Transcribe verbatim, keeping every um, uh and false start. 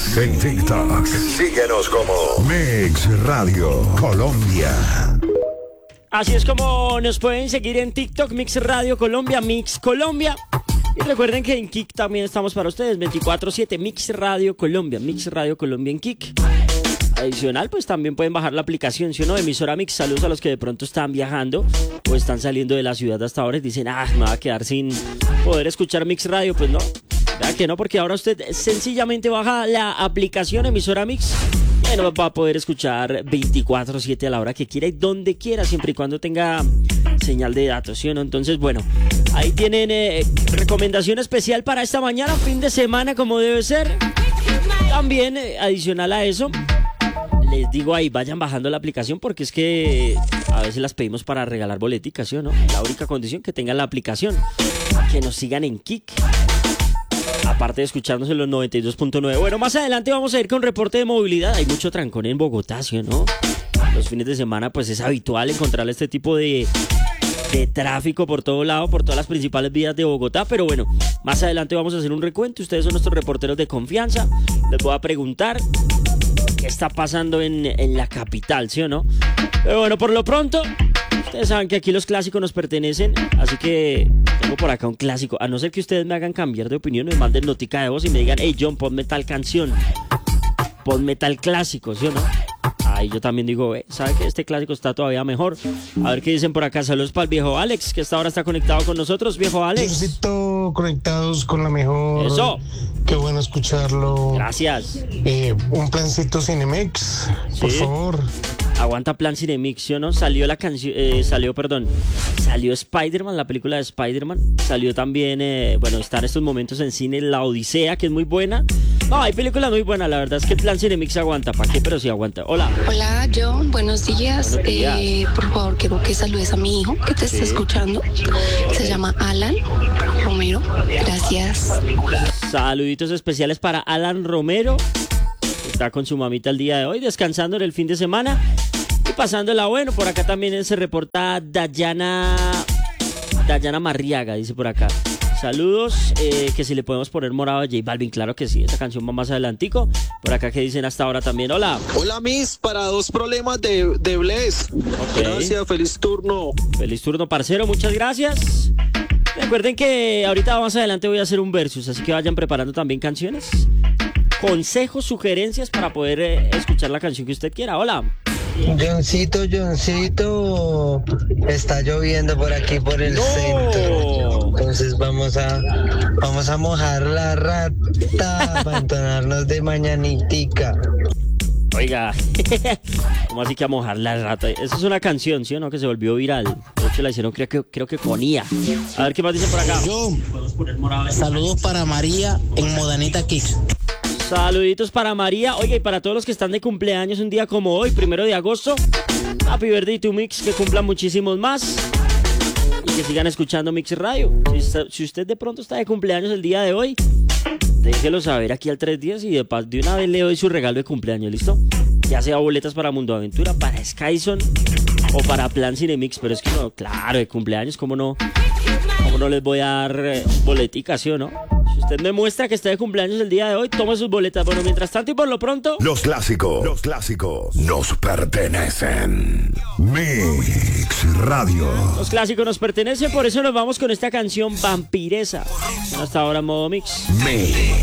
En TikTok, síguenos como Mix Radio Colombia. Así es como nos pueden seguir en TikTok, Mix Radio Colombia, Mix Colombia. Y recuerden que en Kik también estamos para ustedes, veinticuatro siete, Mix Radio Colombia, Mix Radio Colombia en Kik. Adicional, pues también pueden bajar la aplicación, ¿sí o no? Emisora Mix. Saludos a los que de pronto están viajando o están saliendo de la ciudad hasta ahora y dicen, ah, me va a quedar sin poder escuchar Mix Radio. Pues no, vea que no, porque ahora usted sencillamente baja la aplicación Emisora Mix. Bueno, va a poder escuchar veinticuatro siete a la hora que quiera y donde quiera, siempre y cuando tenga señal de datos, ¿sí o no? Entonces, bueno, ahí tienen eh, recomendación especial para esta mañana, fin de semana, como debe ser. También, eh, adicional a eso, les digo ahí, vayan bajando la aplicación porque es que a veces las pedimos para regalar boleticas, ¿sí o no? La única condición que tengan la aplicación, que nos sigan en Kik. Aparte de escucharnos en los noventa y dos punto nueve. Bueno, más adelante vamos a ir con reporte de movilidad. Hay mucho trancón en Bogotá, ¿sí o no? Los fines de semana pues es habitual encontrar este tipo de, de tráfico por todo lado, por todas las principales vías de Bogotá. Pero bueno, más adelante vamos a hacer un recuento. Ustedes son nuestros reporteros de confianza. Les voy a preguntar qué está pasando en, en la capital, ¿sí o no? Pero bueno, por lo pronto, ustedes saben que aquí los clásicos nos pertenecen, así que tengo por acá un clásico. A no ser que ustedes me hagan cambiar de opinión, me manden notica de voz y me digan, hey John, ponme tal canción, ponme tal clásico, ¿sí o no? Ahí yo también digo, eh, ¿sabe que este clásico está todavía mejor? A ver qué dicen por acá. Saludos para el viejo Alex, que hasta ahora está conectado con nosotros. Viejo Alex. Necesito conectados con la mejor. Eso. Qué bueno escucharlo. Gracias. Eh, un plancito Cinemex, por Sí. favor. Aguanta plan Cinemix, ¿sí o no? Salió la canción, eh, salió, perdón, salió Spider-Man, la película de Spider-Man. Salió también, eh, bueno, está en estos momentos en cine La Odisea, que es muy buena. No, hay películas muy buenas, la verdad es que el plan Cinemix aguanta. ¿Para qué? Pero sí aguanta. Hola. Hola John, buenos días. Buenos días. Eh, por favor, quiero que saludes a mi hijo que te Sí. está escuchando. Se llama Alan Romero. Gracias. Saluditos especiales para Alan Romero, que está con su mamita el día de hoy, descansando en el fin de semana y pasándola bueno. Por acá también se reporta Dayana, Dayana Marriaga, dice por acá. Saludos, eh, que si le podemos poner morado a J Balvin, claro que sí, esa canción va más adelantico. Por acá que dicen hasta ahora también, hola. Hola, Miss, para dos problemas de, de Bless. Ok. Gracias, feliz turno. Feliz turno, parcero, muchas gracias. Recuerden que ahorita más adelante voy a hacer un versus, así que vayan preparando también canciones, consejos, sugerencias para poder eh, escuchar la canción que usted quiera. Hola. Johncito, Johncito, está lloviendo por aquí por el No. centro. Entonces vamos a vamos a mojar la rata para entonarnos de mañanitica. Oiga, ¿cómo así que a mojar la rata? Esa es una canción, ¿sí o no? Que se volvió viral. De hecho la hicieron creo que, creo que con I A. A ver qué más dicen por acá. Yo, saludos para María en Modanita Kicks. Saluditos para María. Oiga, y para todos los que están de cumpleaños un día como hoy, primero de agosto. Happy birthday to Mix, que cumplan muchísimos más. Y que sigan escuchando Mix Radio. Si, si usted de pronto está de cumpleaños el día de hoy, déjelo saber aquí al tres días y de, paz, de una vez le doy su regalo de cumpleaños, ¿listo? Ya sea boletas para Mundo Aventura, para Skyson o para Plan Cinemix. Pero es que no, claro, de cumpleaños, ¿cómo no? ¿Cómo no les voy a dar eh, boleticas, sí o no? Si usted me muestra que está de cumpleaños el día de hoy, tome sus boletas. Bueno, mientras tanto y por lo pronto... Los clásicos, los clásicos nos pertenecen. Mix Radio. Los clásicos nos pertenecen, por eso nos vamos con esta canción Vampiresa. Hasta ahora en modo Mix. Mix.